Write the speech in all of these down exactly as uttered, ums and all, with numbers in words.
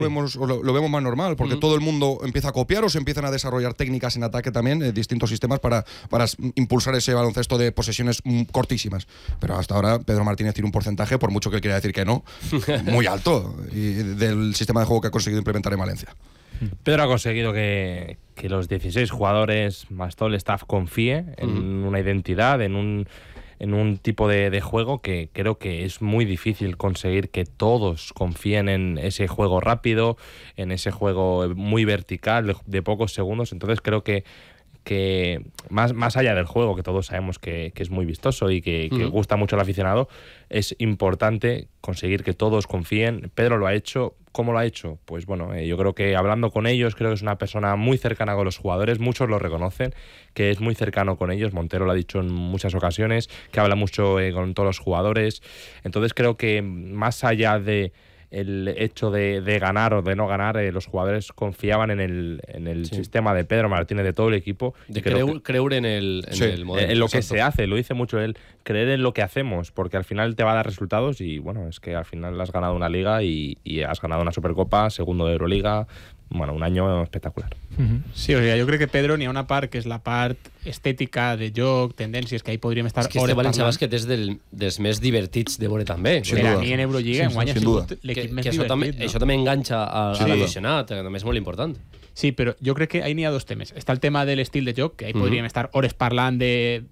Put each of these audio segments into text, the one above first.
Vemos, lo, lo vemos más normal, porque mm. todo el mundo empieza a copiar o se empiezan a desarrollar técnicas en ataque también, eh, distintos sistemas para, para impulsar ese baloncesto de posesiones mm, cortísimas. Pero hasta ahora Pedro Martínez tiene un porcentaje, por mucho que él quiera decir que no, muy alto y del sistema de juego que ha conseguido implementar en Valencia. Pedro ha conseguido que, que los dieciséis jugadores más todo el staff confíe en mm. una identidad, en un... en un tipo de, de juego que creo que es muy difícil conseguir que todos confíen en ese juego rápido, en ese juego muy vertical de, de pocos segundos. Entonces creo que que más, más allá del juego, que todos sabemos que, que es muy vistoso y que, que uh-huh. gusta mucho al aficionado, es importante conseguir que todos confíen. Pedro lo ha hecho. ¿Cómo lo ha hecho? Pues bueno, eh, yo creo que hablando con ellos, creo que es una persona muy cercana con los jugadores, muchos lo reconocen, que es muy cercano con ellos. Montero lo ha dicho en muchas ocasiones, que habla mucho eh, con todos los jugadores. Entonces creo que más allá de el hecho de, de ganar o de no ganar, eh, los jugadores confiaban en el, en el sí. sistema de Pedro Martínez, de todo el equipo. De creu, que, creer en el, en sí, el modelo. En lo exacto. que se hace, lo dice mucho él, creer en lo que hacemos, porque al final te va a dar resultados y bueno, es que al final has ganado una liga y, y has ganado una Supercopa, segundo de Euroliga. Bueno, un año espectacular. Uh-huh. Sí, o sea, jo crec que Pedro n'hi ha una part que és la part estètica, de joc, tendències, que ahí podríem estar... És que este València Bàsquet és del, dels més divertits de veure també. Per a mi en Eurolliga sí, enguany ha sigut l'equip més que això divertit. També, no? Això també enganxa a, sí. a l'aficionat, que també és molt important. Sí, però jo crec que ahí n'hi ha dos temes. Està el tema de l'estil de joc, que ahí uh-huh. podríem estar hores parlant de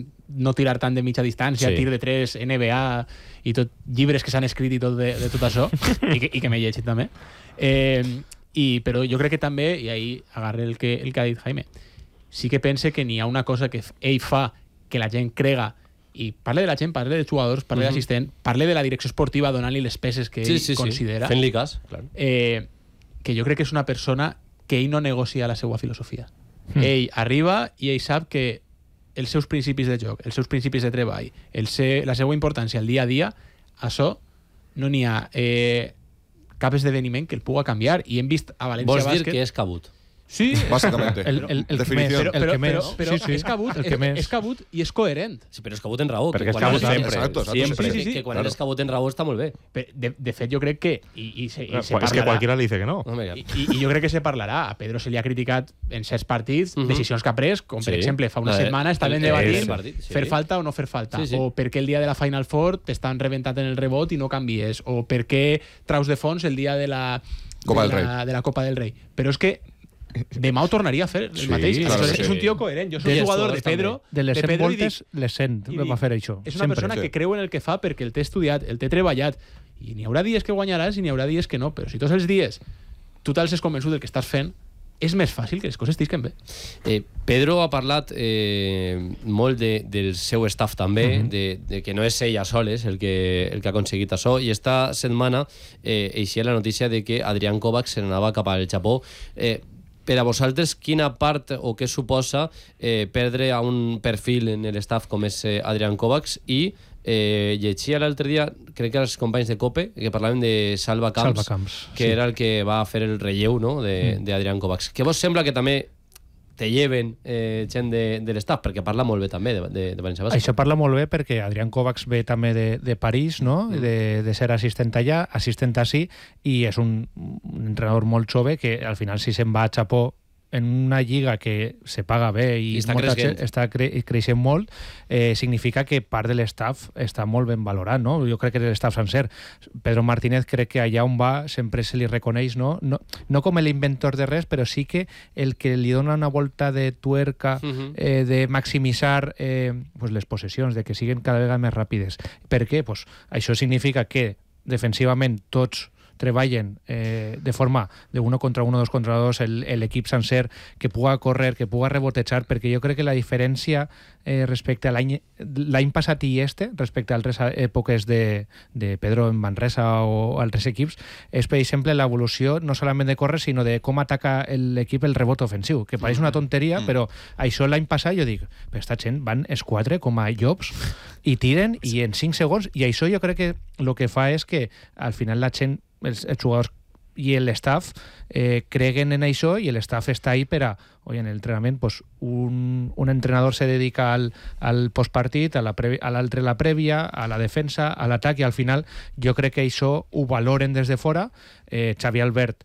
no tirar tant de mitja distància, sí. tir de tres, N B A i tot, llibres que s'han escrit i tot de, de tot això, i, que, i que m'he llegit també. Eh... I, però jo crec que també, i ahí agarré el que, el que ha dit Jaime, sí que pense que n'hi ha una cosa que ell fa que la gent crega, i parle de la gent, parle de jugadors, parle uh-huh. d'assistent, parle de la direcció esportiva donant-li les peces que ell sí, sí, considera. Sí. Fent-li cas, clar. Eh, que jo crec que és una persona que ell no negocia la seva filosofia. Mm. Ell arriba i ell sap que els seus principis de joc, els seus principis de treball, el se, la seva importància al dia a dia, això no n'hi ha... Eh, cap esdeveniment que el puga canviar i hem vist a València Vols Bàsquet... dir que és cabut? Sí, básicamente. El, el, el, definició. Però, però, el que més, però, però sí, sí. és cabut, el que és, més. és cabut i és coherent. Sí, però és cabut en raó. Perquè és quan cabut és, sempre. Exacto, exacto, Siempre. sí, sí, sí, que quan claro. és cabut en raó està molt bé. De, de fet, jo crec que... I, i se, i se es que cualquiera le dice que no. I, i, I jo crec que se parlarà. A Pedro se li ha criticat en certs partits uh-huh. decisions que ha pres, com per sí. exemple, fa una eh, setmana estaven debatint sí. fer falta o no fer falta, sí, sí. o per què el dia de la Final Four t'estan reventat en el rebot i no canvies, o per què traus de fons el dia de la Copa de del la, Rei. de la Copa del Rei. Però és que demà ho tornaria a fer el Sí, mateix. claro és, que és sí. un tio coherent. Jo soc I un els jugador de jugadors Pedro, De les de cent Pedro i voltes, dic, les cent i va dic, fer això. és una Sempre. persona Sí. que creu en el que fa perquè el té estudiat, el té treballat, i n'hi haurà dies que guanyaràs i n'hi haurà dies que no, però si tots els dies tu te'ls has convençut del que estàs fent, és més fàcil que les coses t'isquen bé. Eh, Pedro ha parlat eh, molt de, del seu staff també, uh-huh. de, de que no és ell a soles el que, el que ha aconseguit això, i esta setmana eh, eixia la notícia de que Adrián Kovacs se n'anava cap al Japó. Eh, per a vosaltres, quina part o què suposa eh, perdre a un perfil en l'staff com és eh, Adrián Kovacs, i eh, llegia l'altre dia, crec que els companys de Cope, que parlaven de Salva Camps, Salva Camps, que sí. era el que va fer el relleu, no?, d'Adrián mm. Kovacs. Què vos sembla que també te lleven eh, gent de, de l'estaf? Perquè parla molt bé també de, de, de València Bàsquet. Això parla molt bé perquè Adrián Kovacs ve també de, de París, no? Mm. de, de ser assistent allà, assistent ací, i és un, un entrenador molt jove que al final, si se'n va a Japó en una lliga que se paga bé i, I està molta creixent, gent està cre creixent molt, eh, significa que part de l'estaf està molt ben valorat, no? Jo crec que l'estaf sencer. Pedro Martínez crec que allà on va sempre se li reconeix, no? No, no com l'inventor de res, però sí que el que li dona una volta de tuerca, uh-huh. eh, de maximitzar eh, pues les possessions, de que siguin cada vegada més ràpides. Per què? Pues això significa que defensivament tots treballen eh, de forma de uno contra uno, dos contra dos, l'equip sencer, que puga córrer, que puga rebotejar, perquè jo crec que la diferència eh, respecte a l'any l'any passat i este, respecte a altres èpoques de, de Pedro en Manresa o altres equips, és, per exemple, l'evolució no solament de córrer, sinó de com ataca l'equip el rebot ofensiu, que pareix una tonteria, mm. però això l'any passat jo dic, però esta gent van els quatre com a llops i tiren, i en cinc segons, i això jo crec que el que fa és que al final la gent, els, els jugadors i l'estaf eh, creguen en això, i l'estaf està ahí per a, oi, en l'entrenament pues, un, un entrenador se dedica al, al postpartit, a l'altre la, la prèvia, a la defensa, a l'atac, i al final jo crec que això ho valoren des de fora. eh, Xavi Albert